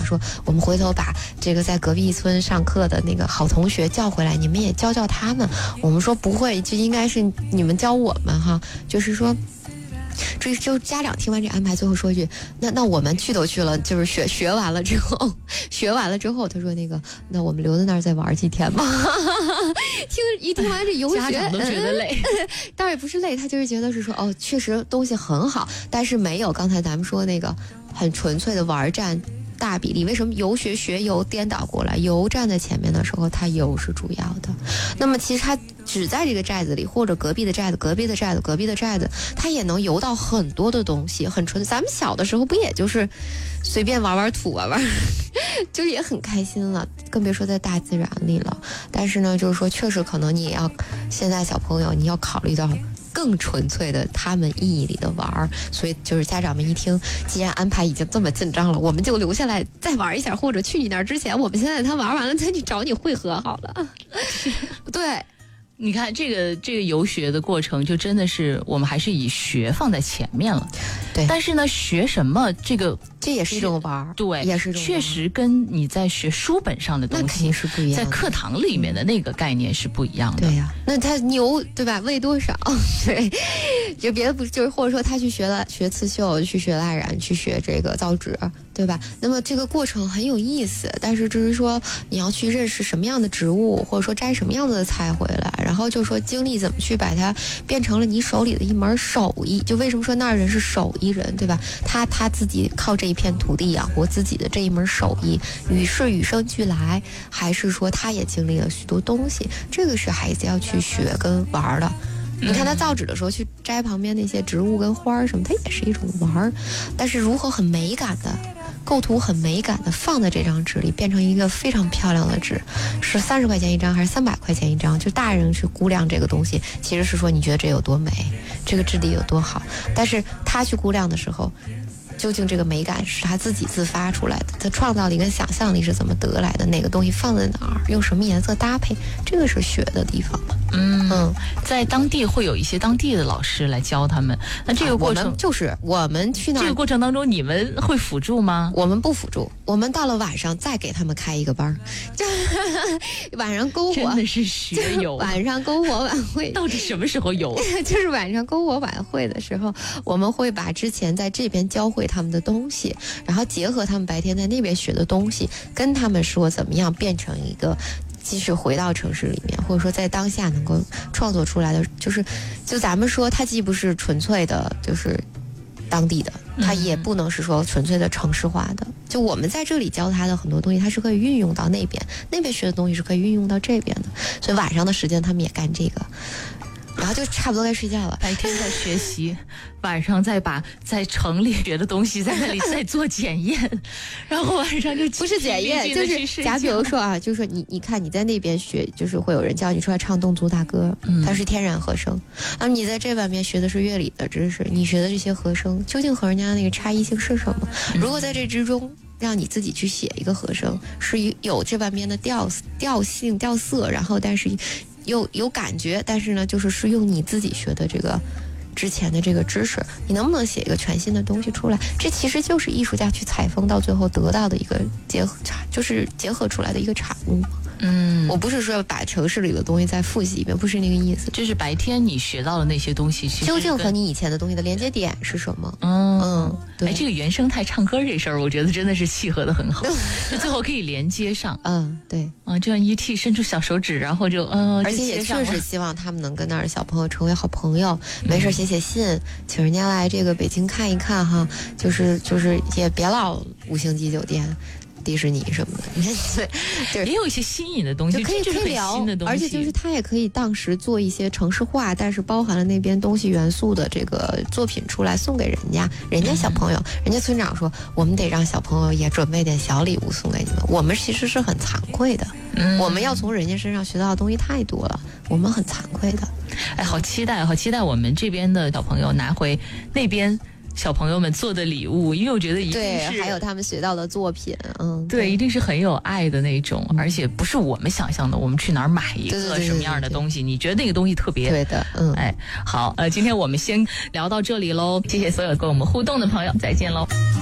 说我们回头把这个在隔壁村上课的那个好同学叫回来，你们也教教他们。我们说不会，就应该是你们教我们哈，就是说。就家长听完这安排，最后说一句：“那我们去都去了，就是学完了之后，他说那我们留在那儿再玩几天吧。”听完这游学， 家长都觉得累， 当然也不是累，他就是觉得是说哦，确实东西很好，但是没有刚才咱们说那个很纯粹的玩占大比例。为什么游学学游颠倒过来，游站在前面的时候，它游是主要的。那么其实它只在这个寨子里，或者隔壁的寨子，它也能游到很多的东西，很纯。咱们小的时候不也就是随便玩土玩，就也很开心了，更别说在大自然里了。但是呢，就是说确实可能你也要，现在小朋友你要考虑到更纯粹的他们意义里的玩，所以就是家长们一听，既然安排已经这么紧张了，我们就留下来再玩一下，或者去你那儿之前，我们现在他玩完了再去找你会合好了。对。 你看这个游学的过程，就真的是我们还是以学放在前面了。 对， 但是呢，学什么这也是一种玩， 对， 也是一种玩， 确实跟你在学书本上的东西那肯定是不一样的， 在课堂里面的那个概念是不一样的。 对呀，那他牛对吧？喂多少？对，就别的不就是或者说他去学刺绣，去学蜡染，去学这个造纸，对吧？那么这个过程很有意思，但是至于说你要去认识什么样的植物，或者说摘什么样子的菜回来，然后就说经历怎么去把它变成了你手里的一门手艺。就为什么说那儿人是手艺人，对吧？他自己靠这一片土地养活自己的这一门手艺，是与生俱来，还是说他也经历了许多东西？这个是孩子要去学跟玩的。你看他造纸的时候去摘旁边那些植物跟花什么，它也是一种玩。但是如何很美感的构图，很美感的放在这张纸里，变成一个非常漂亮的纸，是30块钱一张还是300块钱一张？就大人去估量这个东西，其实是说你觉得这有多美，这个质地有多好。但是他去估量的时候，究竟这个美感是他自己自发出来的，他创造力跟想象力是怎么得来的？哪个东西放在哪儿，用什么颜色搭配，这个是学的地方嘛。 在当地会有一些当地的老师来教他们。那这个过程就是我们去那儿， 这个过程当中你们会辅助吗？ 我们不辅助，我们到了晚上再给他们开一个班，晚上篝火， 真的是学游。 晚上篝火晚会到底什么时候游？ 就是晚上篝火晚会的时候，我们会把之前在这边教会他们的东西，然后结合他们白天在那边学的东西，跟他们说怎么样变成一个即使回到城市里面，或者说在当下能够创作出来的，就咱们说它既不是纯粹的就是当地的，它也不能是说纯粹的城市化的。就我们在这里教他的很多东西，它是可以运用到那边学的东西是可以运用到这边的。所以晚上的时间他们也干这个，然后就差不多该睡觉了。 白天在学习，晚上再把在城里学的东西在那里再做检验，然后晚上就不是检验，就是假比如说啊，就是说你看你在那边学，就是会有人教你出来唱侗族大歌，它是天然和声。你在这边学的是乐理的知识，你学的这些和声究竟和人家那个差异性是什么？如果在这之中让你自己去写一个和声，是有这半边的调性调色，然后但是有感觉，但是呢就是用你自己学的这个之前的这个知识，你能不能写一个全新的东西出来？这其实就是艺术家去采风到最后得到的一个结合出来的一个产物。我不是说把城市里的东西再复习一遍，不是那个意思。 就是白天你学到的那些东西， 究竟和你以前的东西的连接点是什么？对。 这个原生态唱歌这事儿，我觉得真的是契合的很好，就最后可以连接上。 对。 这样一替伸出小手指，然后就而且也确实希望他们能跟那儿的小朋友成为好朋友。没事写信，请人家来这个北京看一看哈，就是也别老5星级酒店。迪士尼什么的， 对，也有一些新颖的东西， 可以聊，而且就是它也可以当时做一些城市化，但是包含了那边东西元素的这个作品出来送给人家小朋友。人家村长说，我们得让小朋友也准备点小礼物送给你们。我们其实是很惭愧的，我们要从人家身上学到的东西太多了，我们很惭愧的。 好期待我们这边的小朋友拿回那边小朋友们做的礼物，因为我觉得一定是对，还有他们学到的作品， 对，一定是很有爱的那种，而且不是我们想象的，我们去哪儿买一个什么样的东西，你觉得那个东西特别对的， 好，今天我们先聊到这里喽，谢谢所有跟我们互动的朋友，再见喽。